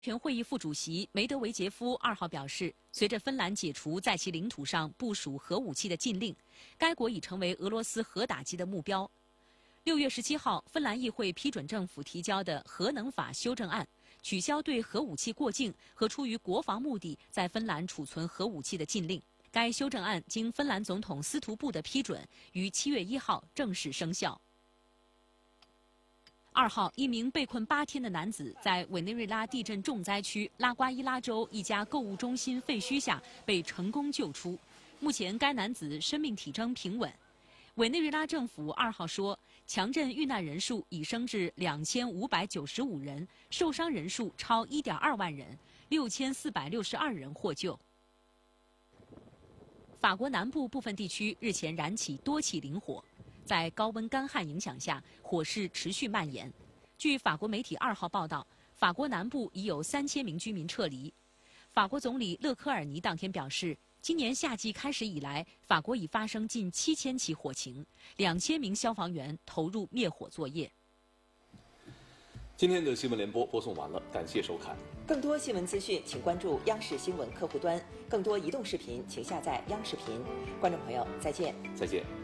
全会议副主席梅德韦杰夫2号表示，随着芬兰解除在其领土上部署核武器的禁令，该国已成为俄罗斯核打击的目标。6月17号，芬兰议会批准政府提交的核能法修正案，取消对核武器过境和出于国防目的在芬兰储存核武器的禁令。该修正案经芬兰总统斯图布的批准，于7月1号正式生效。2号，一名被困8天的男子在委内瑞拉地震重灾区拉瓜伊拉州一家购物中心废墟下被成功救出。目前，该男子生命体征平稳。委内瑞拉政府2号说，强震遇难人数已升至2595人，受伤人数超1.2万人，6462人获救。法国南部部分地区日前燃起多起林火。在高温干旱影响下，火势持续蔓延。据法国媒体2号报道，法国南部已有3000名居民撤离。法国总理勒科尔尼当天表示，今年夏季开始以来，法国已发生近7000起火情，2000名消防员投入灭火作业。 今天的新闻联播播送完了，感谢收看。 更多新闻资讯，请关注央视新闻客户端；更多移动视频，请下载央视频。观众朋友，再见。 再见。